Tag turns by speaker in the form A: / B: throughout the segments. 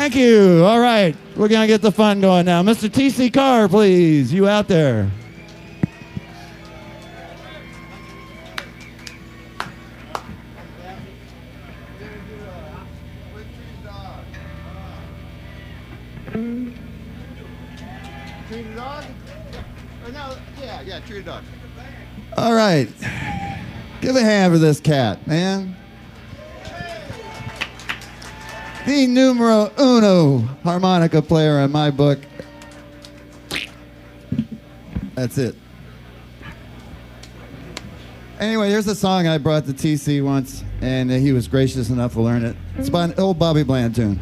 A: Thank you. All right. We're going to get the fun going now. Mr. T.C. Carr, please. You out there.
B: Treat a dog? Or no, yeah, treat a dog.
A: All right. Give a hand for this cat, man. The numero uno harmonica player in my book. That's it. Anyway, here's a song I brought to TC once, and he was gracious enough to learn it. It's by an old Bobby Bland tune.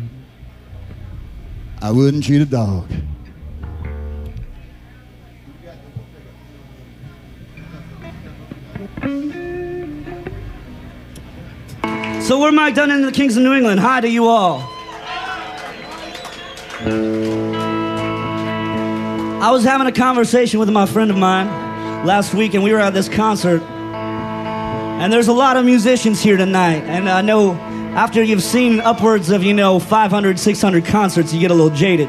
A: I wouldn't treat a dog.
C: So we're Mike Dunn and the Kings of New England. Hi to you all. I was having a conversation with my friend of mine last week, and we were at this concert. And there's a lot of musicians here tonight. And I know after you've seen upwards of, 500, 600 concerts, you get a little jaded.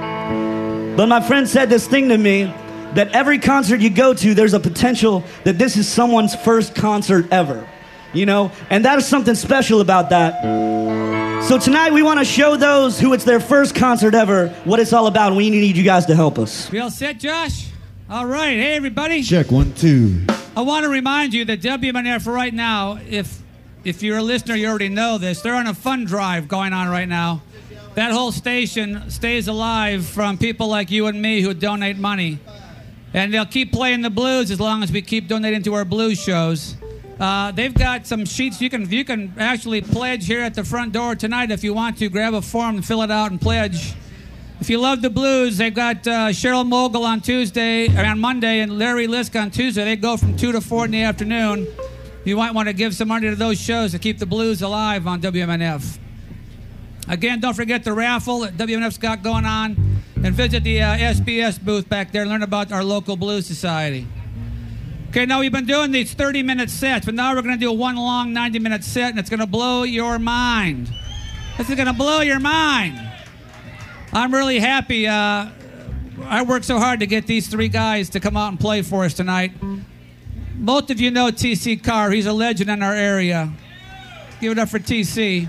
C: But my friend said this thing to me, that every concert you go to, there's a potential that this is someone's first concert ever. And that is something special about that. So tonight we want to show those who it's their first concert ever what it's all about, and we need you guys to help us.
D: We all set, Josh? All right. Hey, everybody.
A: Check 1, 2.
D: I want to remind you that WMNF right now, if you're a listener, you already know this, they're on a fund drive going on right now. That whole station stays alive from people like you and me who donate money. And they'll keep playing the blues as long as we keep donating to our blues shows. They've got some sheets you can actually pledge here at the front door tonight if you want to. Grab a form and fill it out and pledge. If you love the blues, they've got Cheryl Mogul on Monday, and Larry Lisk on Tuesday. They go from 2 to 4 in the afternoon. You might want to give some money to those shows to keep the blues alive on WMNF. Again, don't forget the raffle that WMNF's got going on, and visit the SBS booth back there and learn about our local blues society. Okay, now we've been doing these 30-minute sets, but now we're going to do one long 90-minute set, and it's going to blow your mind. This is going to blow your mind. I'm really happy. I worked so hard to get these three guys to come out and play for us tonight. Most of you know T.C. Carr. He's a legend in our area. Give it up for T.C.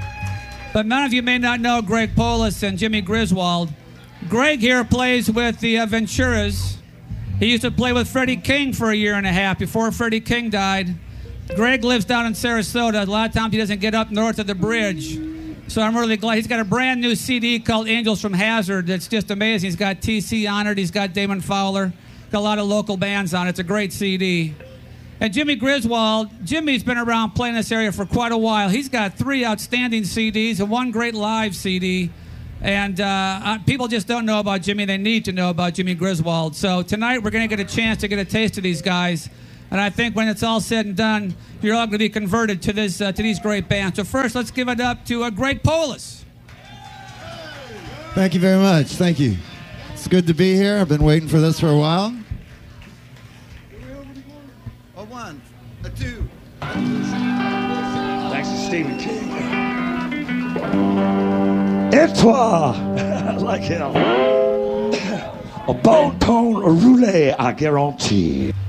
D: But none of you may not know Greg Polis and Jimmy Griswold. Greg here plays with the Venturas. He used to play with Freddie King for a year and a half before Freddie King died. Greg lives down in Sarasota. A lot of times he doesn't get up north of the bridge. So I'm really glad. He's got a brand new CD called Angels from Hazard that's just amazing. He's got TC on it. He's got Damon Fowler. Got a lot of local bands on it. It's a great CD. And Jimmy Griswold, Jimmy's been around playing this area for quite a while. He's got 3 outstanding CDs and 1 great live CD. And people just don't know about Jimmy. They need to know about Jimmy Griswold. So tonight we're going to get a chance to get a taste of these guys. And I think when it's all said and done, you're all going to be converted to these great bands. So first, let's give it up to Greg Polis.
A: Thank you very much. Thank you. It's good to be here. I've been waiting for this for a while.
B: A 1, a 2.
E: Thanks to Stephen King. Et toi, like him. A bon ton roulé, I guarantee.